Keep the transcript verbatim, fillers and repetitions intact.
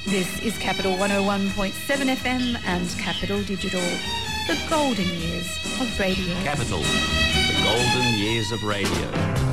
This is Capital one oh one point seven F M and Capital Digital, the golden years of radio. Capital, the golden years of radio.